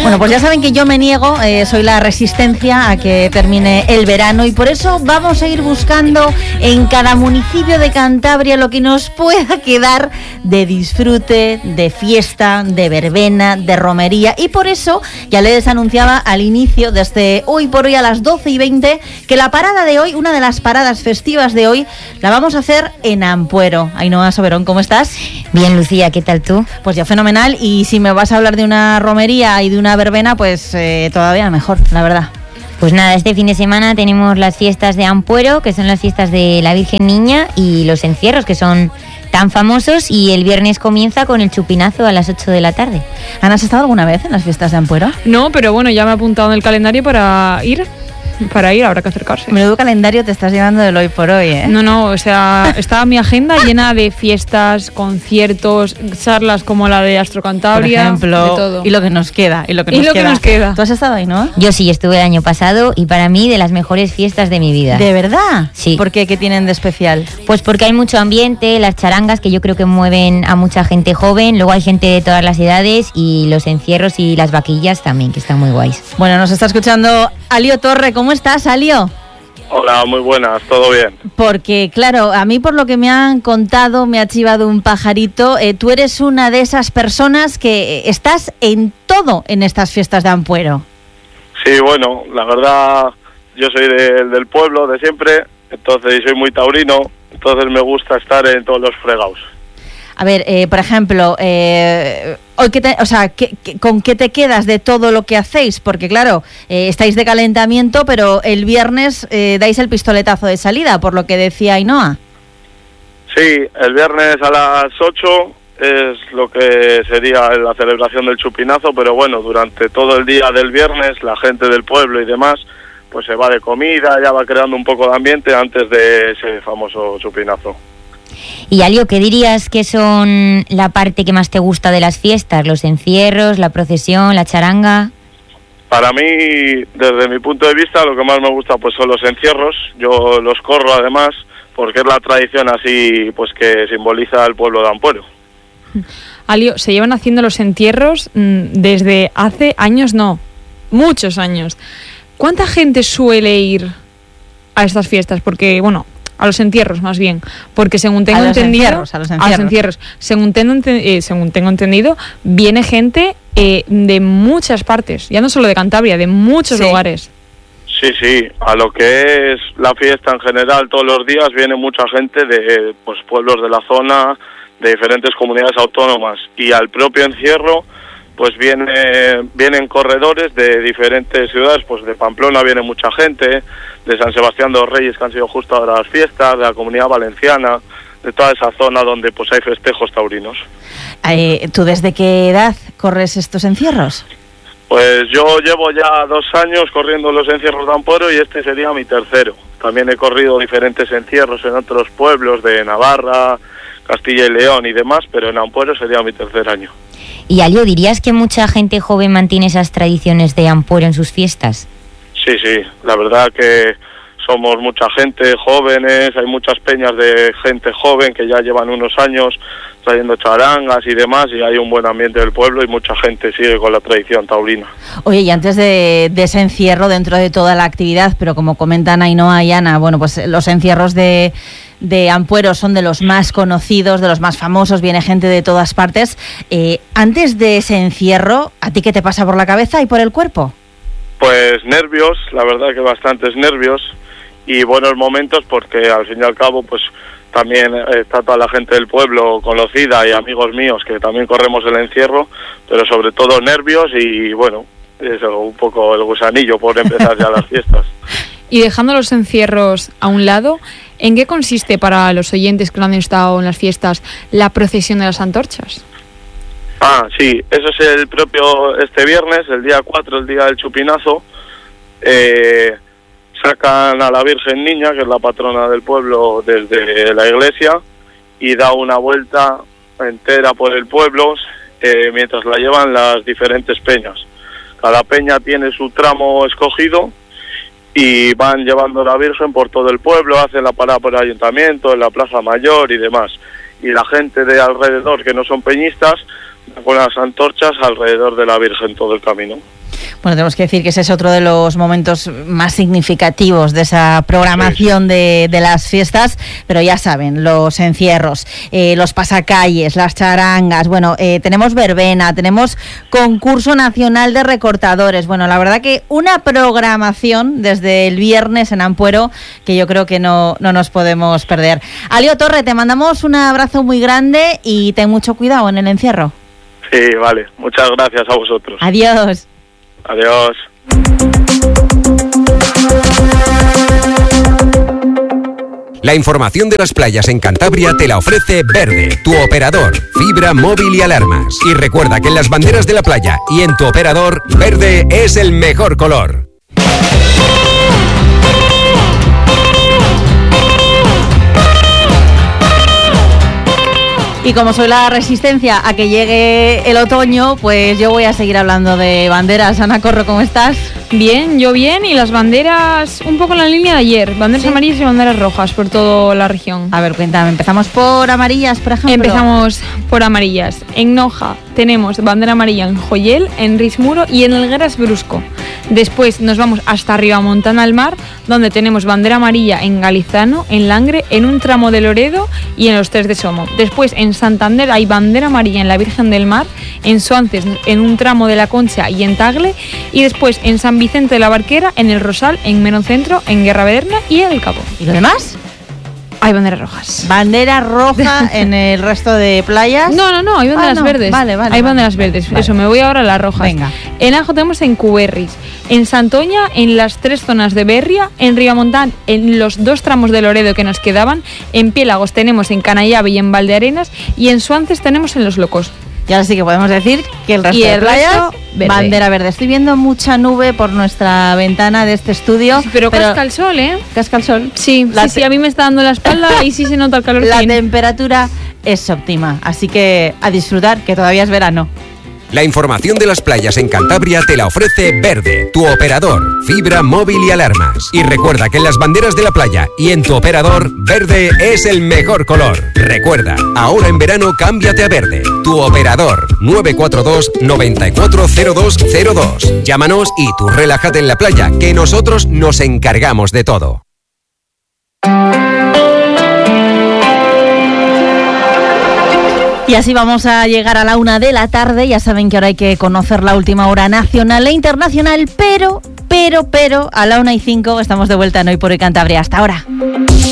Bueno, pues ya saben que yo me niego, soy la resistencia a que termine el verano y por eso vamos a ir buscando en cada municipio de Cantabria lo que nos pueda quedar de disfrute, de fiesta, de verbena, de romería, y por eso ya les anunciaba al inicio, desde hoy por hoy a las 12:20, que la parada de hoy, una de las paradas festivas de hoy, la vamos a hacer en Ampuero. Ainhoa Soberón, ¿cómo estás? Bien, Lucía, ¿qué tal tú? Pues ya fenomenal, y si me vas a hablar de una romería y de una verbena, pues todavía mejor, la verdad. Pues nada, este fin de semana tenemos las fiestas de Ampuero, que son las fiestas de la Virgen Niña, y los encierros, que son tan famosos, y el viernes comienza con el chupinazo a las 8 de la tarde. Ana, ¿has estado alguna vez en las fiestas de Ampuero? No, pero bueno, ya me he apuntado en el calendario para ir, habrá que acercarse. Menudo calendario te estás llevando del hoy por hoy, ¿eh? No, o sea, está mi agenda llena de fiestas, conciertos, charlas como la de Astro Cantabria, por ejemplo, de todo. Y lo que nos queda, que nos queda. ¿Tú has estado ahí, no? Yo sí, estuve el año pasado, y para mí de las mejores fiestas de mi vida. ¿De verdad? Sí. ¿Por qué? ¿Qué tienen de especial? Pues porque hay mucho ambiente, las charangas, que yo creo que mueven a mucha gente joven, luego hay gente de todas las edades, y los encierros y las vaquillas también, que están muy guays. Bueno, nos está escuchando Alio Torre. ¿Cómo estás, Alio? Hola, muy buenas, ¿todo bien? Porque, claro, a mí por lo que me han contado, me ha chivado un pajarito, tú eres una de esas personas que estás en todo en estas fiestas de Ampuero. Sí, bueno, la verdad, yo soy del pueblo, de siempre, entonces soy muy taurino, entonces me gusta estar en todos los fregados. A ver, por ejemplo, hoy ¿con qué te quedas de todo lo que hacéis? Porque claro, estáis de calentamiento, pero el viernes dais el pistoletazo de salida, por lo que decía Ainhoa. Sí, el viernes a las 8 es lo que sería la celebración del chupinazo, pero bueno, durante todo el día del viernes la gente del pueblo y demás pues se va de comida, ya va creando un poco de ambiente antes de ese famoso chupinazo. Y Alio, ¿qué dirías que son la parte que más te gusta de las fiestas? ¿Los encierros, la procesión, la charanga? Para mí, desde mi punto de vista, lo que más me gusta pues son los encierros. Yo los corro además porque es la tradición así pues que simboliza el pueblo de Ampuero. Alio, se llevan haciendo los entierros desde hace años, no, muchos años. ¿Cuánta gente suele ir a estas fiestas? Porque, bueno, a los entierros más bien, porque según tengo entendido, a los encierros. Según tengo entendido, viene gente de muchas partes, ya no solo de Cantabria, de muchos lugares. Sí, a lo que es la fiesta en general, todos los días viene mucha gente de pues pueblos de la zona, de diferentes comunidades autónomas, y al propio encierro pues vienen corredores de diferentes ciudades, pues de Pamplona viene mucha gente, de San Sebastián de los Reyes, que han sido justo ahora las fiestas, de la Comunidad Valenciana, de toda esa zona donde pues hay festejos taurinos. ¿Tú desde qué edad corres estos encierros? Pues yo llevo ya 2 años corriendo los encierros de Ampuero y este sería mi tercero. También he corrido diferentes encierros en otros pueblos de Navarra, Castilla y León y demás, pero en Ampuero sería mi tercer año. Y Alio, ¿dirías que mucha gente joven mantiene esas tradiciones de Ampuero en sus fiestas? Sí, la verdad que somos mucha gente, jóvenes, hay muchas peñas de gente joven que ya llevan unos años trayendo charangas y demás, y hay un buen ambiente del pueblo y mucha gente sigue con la tradición taurina. Oye, y antes de ese encierro, dentro de toda la actividad, pero como comentan Ainhoa y Ana, bueno, pues los encierros de Ampuero son de los más conocidos, de los más famosos, viene gente de todas partes. Antes de ese encierro, ¿a ti qué te pasa por la cabeza y por el cuerpo? Pues nervios, la verdad que bastantes nervios, y buenos momentos porque al fin y al cabo pues también está toda la gente del pueblo conocida y amigos míos que también corremos el encierro, pero sobre todo nervios y bueno, eso, un poco el gusanillo por empezar ya las fiestas. Y dejando los encierros a un lado, ¿en qué consiste para los oyentes que no han estado en las fiestas la procesión de las antorchas? Sí, eso es el propio este viernes, el día 4, el día del chupinazo. Sacan a la Virgen Niña, que es la patrona del pueblo, desde la iglesia y da una vuelta entera por el pueblo mientras la llevan las diferentes peñas. Cada peña tiene su tramo escogido y van llevando a la Virgen por todo el pueblo, hacen la parada por el ayuntamiento, en la Plaza Mayor y demás. Y la gente de alrededor, que no son peñistas, con las antorchas alrededor de la Virgen todo el camino. Bueno, tenemos que decir que ese es otro de los momentos más significativos de esa programación de las fiestas, pero ya saben, los encierros, los pasacalles, las charangas, bueno, tenemos verbena, tenemos concurso nacional de recortadores, bueno, la verdad que una programación desde el viernes en Ampuero que yo creo que no nos podemos perder. Alio Torre, te mandamos un abrazo muy grande y ten mucho cuidado en el encierro. Sí, vale. Muchas gracias a vosotros. Adiós. Adiós. La información de las playas en Cantabria te la ofrece Verde, tu operador, fibra móvil y alarmas. Y recuerda que en las banderas de la playa y en tu operador, Verde es el mejor color. Y como soy la resistencia a que llegue el otoño, pues yo voy a seguir hablando de banderas. Ana Corro, ¿cómo estás? Bien, yo bien, y las banderas un poco en la línea de ayer, banderas amarillas y banderas rojas por toda la región. A ver, cuéntame, ¿empezamos por amarillas, por ejemplo? Empezamos por amarillas. En Noja tenemos bandera amarilla en Joyel, en Rismuro y en Elgueras Brusco. Después nos vamos hasta arriba, Montana al Mar, donde tenemos bandera amarilla en Galizano, en Langre, en un tramo de Loredo y en los 3 de Somo. Después en Santander hay bandera amarilla en la Virgen del Mar, en Suances, en un tramo de La Concha y en Tagle. Y después en San Vicente de la Barquera, en el Rosal, en Menoncentro, en Guerra Vederna y en El Cabo. ¿Y lo demás? Hay banderas rojas. ¿Bandera roja en el resto de playas? No, hay banderas verdes. Vale. Hay banderas verdes. Vale. Eso, me voy ahora a las rojas. Venga. En Ajo tenemos en Cuberris, en Santoña, en las 3 zonas de Berria, en Ribamontán, en los 2 tramos de Loredo que nos quedaban, en Piélagos tenemos en Canallave y en Valdearenas, y en Suances tenemos en Los Locos. Y ahora sí que podemos decir que el resto de playas, bandera verde. Estoy viendo mucha nube por nuestra ventana de este estudio. Sí, pero casca el sol, ¿eh? ¿Casca el sol? Sí, a mí me está dando la espalda y sí se nota el calor. La temperatura es óptima, así que a disfrutar, que todavía es verano. La información de las playas en Cantabria te la ofrece Verde, tu operador, fibra móvil y alarmas. Y recuerda que en las banderas de la playa y en tu operador, Verde es el mejor color. Recuerda, ahora en verano cámbiate a Verde, tu operador, 942 940202. Llámanos y tú relájate en la playa, que nosotros nos encargamos de todo. Y así vamos a llegar a la 1 de la tarde. Ya saben que ahora hay que conocer la última hora nacional e internacional, pero a la 1:05 estamos de vuelta en Hoy por Hoy Cantabria. Hasta ahora.